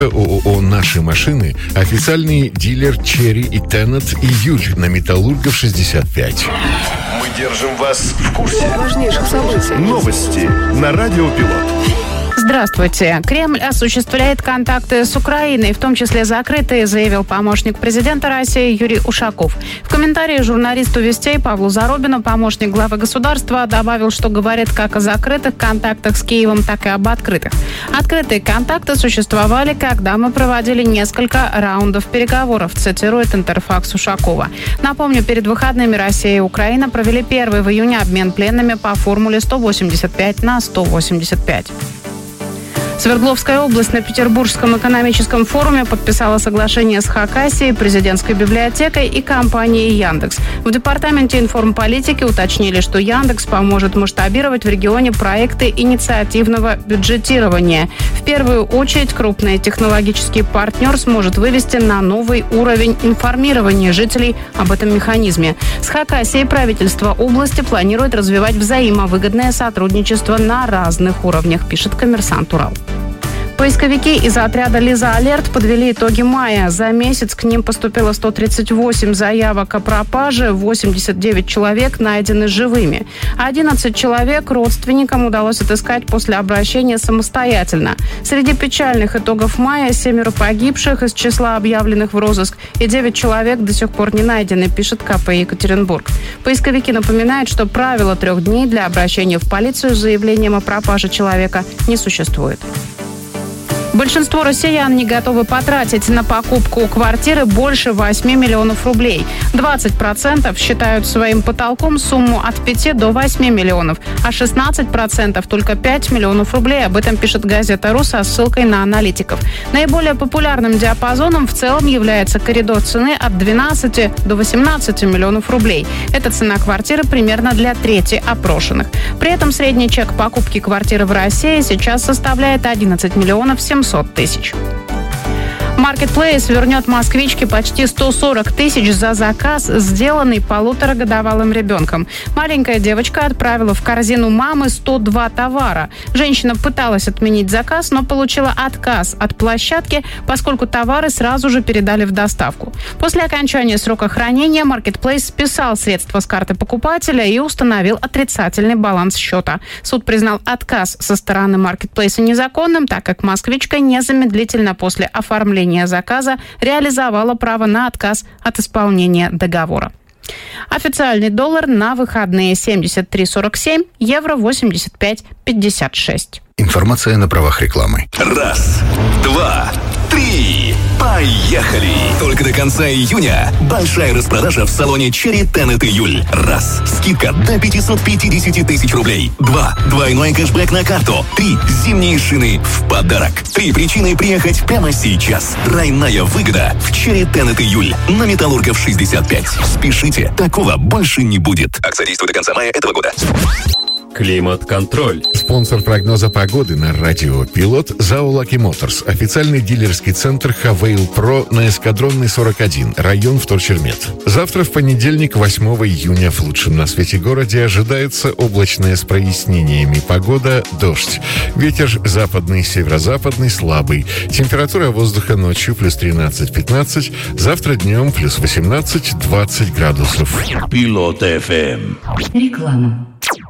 ООО «Наши машины» – официальный дилер «Черри» и «Теннет» «Июль» на Металлургов 65. Мы держим вас в курсе важнейших событий. Новости на Радио Пилот. Здравствуйте. Кремль осуществляет контакты с Украиной, в том числе закрытые, заявил помощник президента России Юрий Ушаков. В комментарии журналисту «Вестей» Павлу Зарубину помощник главы государства добавил, что говорит как о закрытых контактах с Киевом, так и об открытых. Открытые контакты существовали, когда мы проводили несколько раундов переговоров, цитирует Интерфакс Ушакова. Напомню, перед выходными Россия и Украина провели первый в июне обмен пленными по формуле 185/185. Свердловская область на Петербургском экономическом форуме подписала соглашение с Хакасией, президентской библиотекой и компанией Яндекс. В департаменте информполитики уточнили, что Яндекс поможет масштабировать в регионе проекты инициативного бюджетирования. В первую очередь крупный технологический партнер сможет вывести на новый уровень информирования жителей об этом механизме. С Хакасией правительство области планирует развивать взаимовыгодное сотрудничество на разных уровнях, пишет «Коммерсант Урал». Поисковики из отряда «Лиза Алерт» подвели итоги мая. За месяц к ним поступило 138 заявок о пропаже, 89 человек найдены живыми. 11 человек родственникам удалось отыскать после обращения самостоятельно. Среди печальных итогов мая 7 погибших из числа объявленных в розыск и 9 человек до сих пор не найдены, пишет КП «Екатеринбург». Поисковики напоминают, что правило 3 дней для обращения в полицию с заявлением о пропаже человека не существует. Большинство россиян не готовы потратить на покупку квартиры больше 8 миллионов рублей. 20% считают своим потолком сумму от 5 до 8 миллионов, а 16% только 5 миллионов рублей. Об этом пишет газета «Ру» со ссылкой на аналитиков. Наиболее популярным диапазоном в целом является коридор цены от 12 до 18 миллионов рублей. Это цена квартиры примерно для трети опрошенных. При этом средний чек покупки квартиры в России сейчас составляет 11 миллионов 700 тысяч. Marketplace вернет москвичке почти 140 тысяч за заказ, сделанный 1,5-годовалым ребенком. Маленькая девочка отправила в корзину мамы 102 товара. Женщина пыталась отменить заказ, но получила отказ от площадки, поскольку товары сразу же передали в доставку. После окончания срока хранения Marketplace списал средства с карты покупателя и установил отрицательный баланс счета. Суд признал отказ со стороны Marketplace незаконным, так как москвичка незамедлительно после оформления заказа реализовала право на отказ от исполнения договора. Официальный доллар на выходные 73.47, евро 85.56. Информация на правах рекламы. 1, 2, 3. Поехали! Только до конца июня большая распродажа в салоне «Черри», «Теннет» «Июль». 1. Скидка до 550 тысяч рублей. 2. Двойной кэшбэк на карту. 3. Зимние шины в подарок. 3 причины приехать прямо сейчас. Тройная выгода в «Черри», «Теннет» «Июль» на Металлургов 65. Спешите, такого больше не будет. Акция действует до конца мая этого года. Климат-контроль. Спонсор прогноза погоды на радио «Пилот» ЗАО «Лаки Моторс». Официальный дилерский центр «Хавейл Про» на Эскадронной 41, район Вторчермет. Завтра, в понедельник, 8 июня, в лучшем на свете городе ожидается облачная с прояснениями погода, дождь. Ветер западный, северо-западный, слабый. Температура воздуха ночью плюс 13-15, завтра днем плюс 18-20 градусов. Пилот ФМ. Реклама.